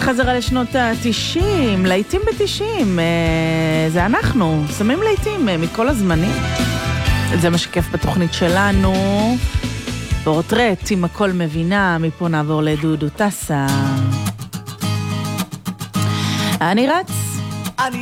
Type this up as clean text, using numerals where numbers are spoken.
חזרה לשנות ה-90, לעיתים ב-90, זה אנחנו, שמים לעיתים מכל הזמנים. זה משקף בתוכנית שלנו, פורטרט, עם הכל מבינה, מפה נעבור לדודו טסה. אני רץ